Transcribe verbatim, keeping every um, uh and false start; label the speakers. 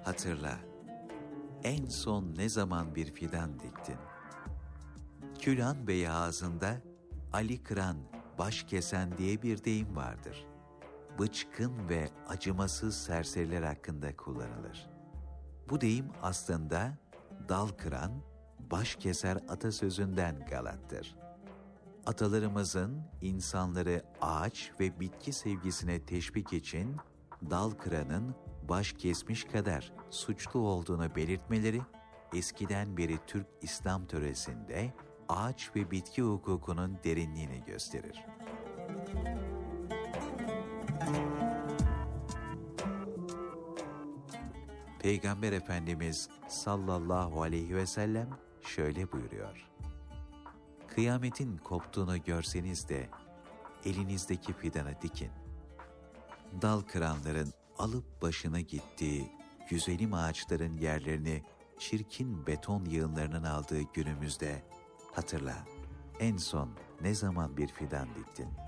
Speaker 1: hatırla, en son ne zaman bir fidan diktin? Külhan Bey ağzında Ali kıran, baş kesen diye bir deyim vardır. Bıçkın ve acımasız serseriler hakkında kullanılır. Bu deyim aslında dal kıran, baş keser atasözünden galattır. Atalarımızın insanları ağaç ve bitki sevgisine teşvik için dal kıranın baş kesmiş kadar suçlu olduğunu belirtmeleri, eskiden beri Türk İslam töresinde ağaç ve bitki hukukunun derinliğini gösterir. Peygamber Efendimiz sallallahu aleyhi ve sellem şöyle buyuruyor: kıyametin koptuğunu görseniz de elinizdeki fidanı dikin. Dal kıranların alıp başına gittiği güzelim ağaçların yerlerini çirkin beton yığınlarının aldığı günümüzde hatırla, en son ne zaman bir fidan diktin?